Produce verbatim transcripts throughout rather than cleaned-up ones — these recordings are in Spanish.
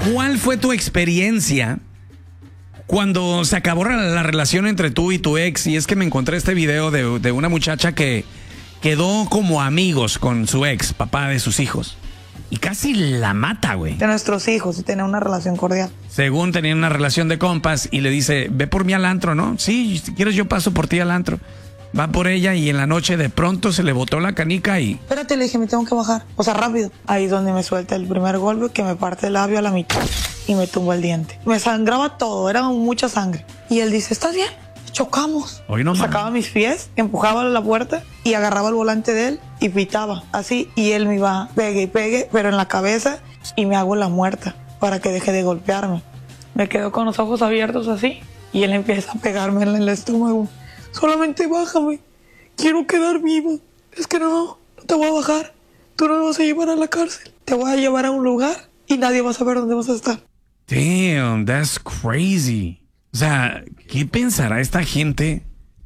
¿Cuál fue tu experiencia cuando se acabó la relación entre tú y tu ex? Y es que me encontré este video de, de una muchacha que quedó como amigos con su ex, papá de sus hijos. Y casi la mata, güey. De nuestros hijos, y tener una relación cordial. Según tenían una relación de compas y le dice, ve por mí al antro, ¿no? Sí, si quieres yo paso por ti al antro. Va por ella y en la noche de pronto se le botó la canica y... Espérate, le dije, me tengo que bajar. O sea, rápido. Ahí es donde me suelta el primer golpe que me parte el labio a la mitad y me tumba el diente. Me sangraba todo, era mucha sangre. Y él dice, ¿estás bien? Chocamos. Hoy no Sacaba mis pies, empujaba la puerta y agarraba el volante de él y pitaba así. Y él me iba pegue y pegue, pero en la cabeza, y me hago la muerta para que deje de golpearme. Me quedo con los ojos abiertos así y él empieza a pegarme en el estómago. Solamente bájame, quiero quedar viva. Es que no, no te voy a bajar. Tú no me vas a llevar a la cárcel. Te voy a llevar a un lugar y nadie va a saber dónde vas a estar. Damn, that's crazy. O sea, ¿qué pensará esta gente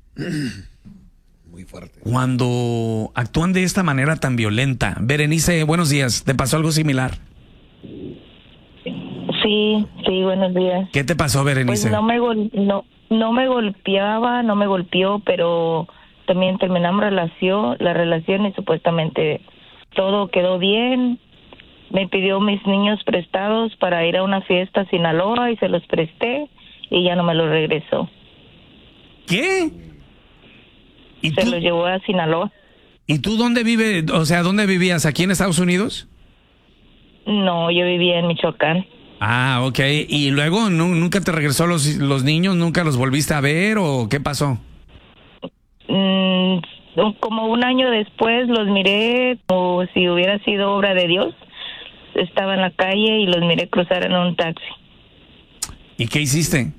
muy fuerte cuando actúan de esta manera tan violenta? Berenice, buenos días. ¿Te pasó algo similar? Sí, sí, buenos días. ¿Qué te pasó, Berenice? Pues no me, gol no, no me golpeaba, no me golpeó, pero también terminamos relación, la relación y supuestamente todo quedó bien. Me pidió mis niños prestados para ir a una fiesta a Sinaloa y se los presté y ya no me los regresó. ¿Qué? ¿Y se tú? los llevó a Sinaloa. ¿Y tú dónde vives? O sea, ¿dónde vivías? ¿Aquí en Estados Unidos? No, yo vivía en Michoacán. Ah, ok. ¿Y luego ¿nu nunca te regresó los, los niños? ¿Nunca los volviste a ver o qué pasó? Mm, como un año después los miré como si hubiera sido obra de Dios. Estaba en la calle y los miré cruzar en un taxi. ¿Y qué hiciste?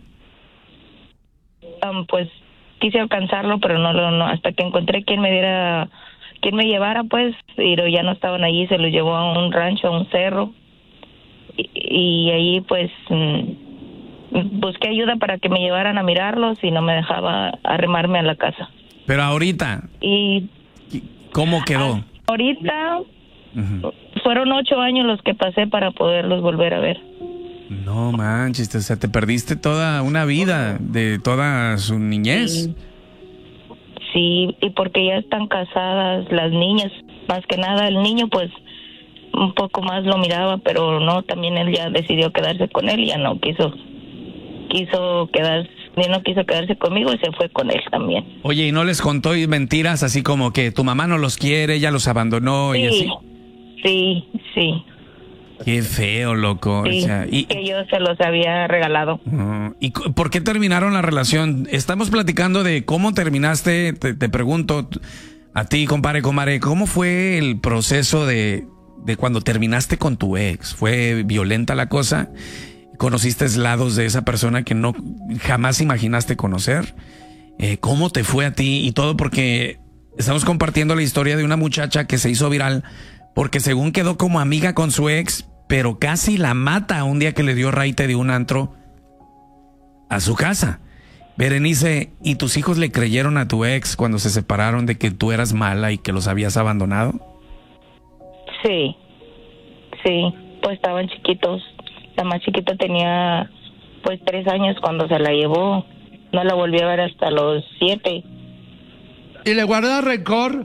Um, pues quise alcanzarlo, pero no, no, no, hasta que encontré quien me diera, quien me llevara, pues, pero ya no estaban allí, se los llevó a un rancho, a un cerro, y, y ahí, pues, mmm, busqué ayuda para que me llevaran a mirarlos y no me dejaba arremarme a la casa. Pero ahorita, y ¿cómo quedó? Ahorita uh-huh. Fueron ocho años los que pasé para poderlos volver a ver. No manches, o sea, te perdiste toda una vida de toda su niñez. Sí, sí, y porque ya están casadas las niñas, más que nada el niño pues un poco más lo miraba, pero no, también él ya decidió quedarse con él y ya no quiso, quiso quedarse, no quiso quedarse conmigo y se fue con él también. Oye, ¿y no les contó mentiras así como que tu mamá no los quiere, ella los abandonó sí, y así? Sí, sí. Qué feo, loco. Sí, o sea, y, que yo se los había regalado. Uh, ¿Y por qué terminaron la relación? Estamos platicando de cómo terminaste, te, te pregunto a ti, compadre, comadre, ¿cómo fue el proceso de, de cuando terminaste con tu ex? ¿Fue violenta la cosa? ¿Conociste lados de esa persona que no jamás imaginaste conocer? Eh, ¿Cómo te fue a ti? Y todo porque estamos compartiendo la historia de una muchacha que se hizo viral porque según quedó como amiga con su ex, pero casi la mata un día que le dio raite de un antro a su casa. Berenice, ¿y tus hijos le creyeron a tu ex cuando se separaron de que tú eras mala y que los habías abandonado? Sí, sí, pues estaban chiquitos. La más chiquita tenía pues tres años cuando se la llevó. No la volví a ver hasta los siete. ¿Y le guardas rencor?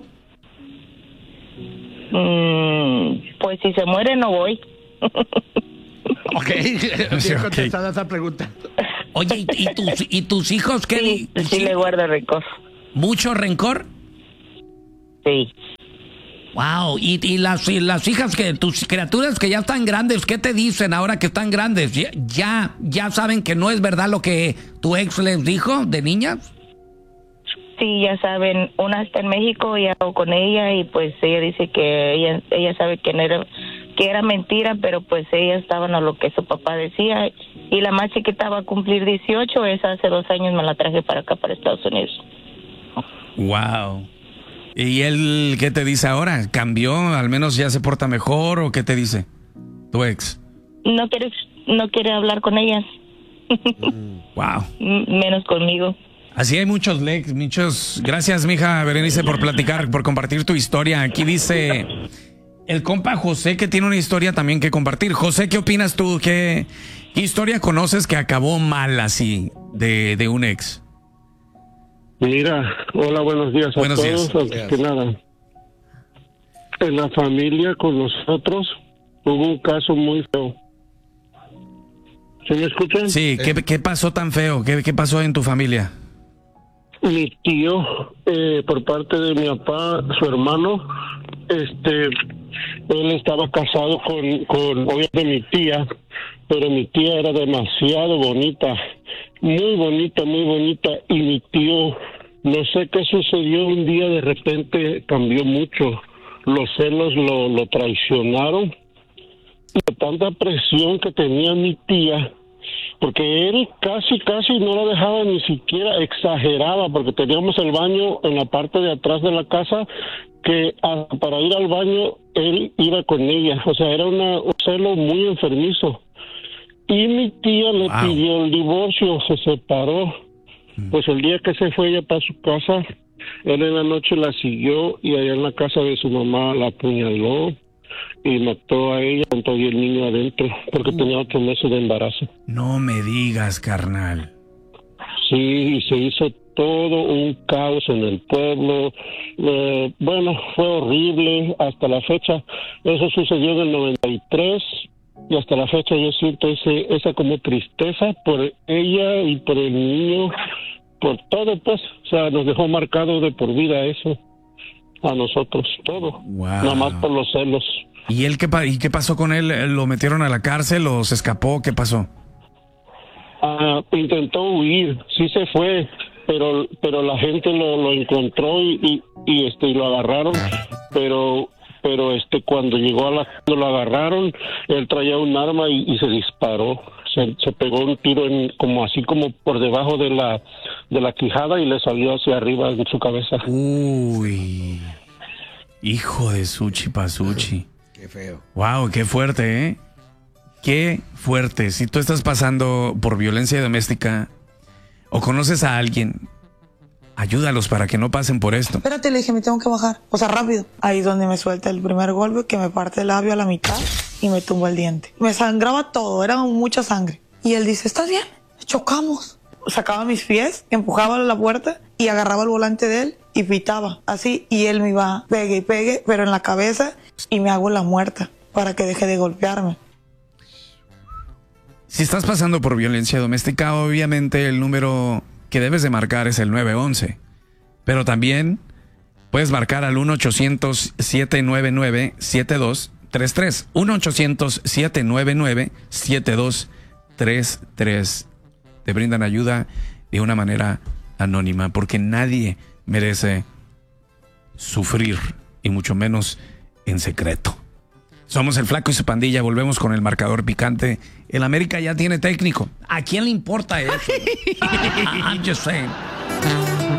Mm, pues si se muere no voy. Ok, bien contestada esa pregunta. Oye, ¿y, y, tus, ¿y tus hijos qué? Sí, sí, sí le guarda rencor. ¿Mucho rencor? Sí. Wow, y, y las, y las hijas, que tus criaturas que ya están grandes, ¿qué te dicen ahora que están grandes? ¿Ya, ya, ya saben que no es verdad lo que tu ex les dijo de niñas? Sí, ya saben, una está en México y hago con ella y pues ella dice que ella ella sabe que no era, que era mentira, pero pues ella estaba en lo que su papá decía. Y la más chiquita va a cumplir dieciocho, esa hace dos años me la traje para acá, para Estados Unidos. Wow. ¿Y él qué te dice ahora? ¿Cambió? ¿Al menos ya se porta mejor o qué te dice tu ex? No quiere, no quiere hablar con ellas. Wow. Menos conmigo. Así hay muchos likes, muchos. Gracias, mija Berenice, por platicar, por compartir tu historia. Aquí dice, el compa José, que tiene una historia también que compartir. José, ¿qué opinas tú? ¿Qué, qué historia conoces que acabó mal así de, de un ex? Mira, hola, buenos días a Buenos todos. días. Antes que nada, en la familia con nosotros hubo un caso muy feo. ¿Sí me escuchan? Sí, ¿qué, qué pasó tan feo? ¿Qué, qué pasó en tu familia? Mi tío, eh, por parte de mi papá, su hermano, este, él estaba casado con, con obviamente mi tía, pero mi tía era demasiado bonita, muy bonita, muy bonita, y mi tío, no sé qué sucedió un día, de repente cambió mucho, los celos lo, lo traicionaron, y de tanta presión que tenía mi tía, porque él casi, casi no la dejaba, ni siquiera exageraba, porque teníamos el baño en la parte de atrás de la casa, que a, para ir al baño él iba con ella, o sea, era una, un celo muy enfermizo. Y mi tía le Wow. pidió el divorcio, se separó. Mm. Pues el día que se fue ella para su casa, él en la noche la siguió y allá en la casa de su mamá la apuñaló y mató a ella con todo el niño adentro, porque mm. tenía ocho meses de embarazo. No me digas, carnal. Sí, y se hizo todo un caos en el pueblo. Eh, bueno, fue horrible hasta la fecha. Eso sucedió en el noventa y tres y hasta la fecha yo siento ese, esa como tristeza por ella y por el niño, por todo, pues. O sea, nos dejó marcado de por vida eso, a nosotros, todo. Wow. Nada más por los celos. ¿Y él qué, pa- y qué pasó con él? ¿Lo metieron a la cárcel o se escapó? ¿Qué pasó? Uh, intentó huir, sí se fue, pero pero la gente lo, lo encontró y, y, y este y lo agarraron, pero pero este cuando llegó a la cuando lo agarraron, él traía un arma y, y se disparó, se, se pegó un tiro en, como así como por debajo de la de la quijada y le salió hacia arriba en su cabeza. Uy, hijo de Suchi Pasuchi. Qué feo. Wow, qué fuerte, ¿eh? Qué fuerte. Si tú estás pasando por violencia doméstica o conoces a alguien, ayúdalos para que no pasen por esto. Espérate, le dije, me tengo que bajar. O sea, rápido. Ahí es donde me suelta el primer golpe, que me parte el labio a la mitad y me tumba el diente. Me sangraba todo, era mucha sangre. Y él dice, ¿estás bien? Chocamos. Sacaba mis pies, empujaba la puerta y agarraba el volante de él y pitaba así. Y él me iba pegue y pegue, pero en la cabeza, y me hago la muerta para que deje de golpearme. Si estás pasando por violencia doméstica, obviamente el número que debes de marcar es el nueve once. Pero también puedes marcar al uno ochocientos, siete nueve nueve, siete dos tres tres. uno ochocientos, siete nueve nueve, siete dos tres tres. Te brindan ayuda de una manera anónima, porque nadie merece sufrir, y mucho menos en secreto. Somos el Flaco y su pandilla, volvemos con el marcador picante. El América ya tiene técnico. ¿A quién le importa eso? I'm just saying.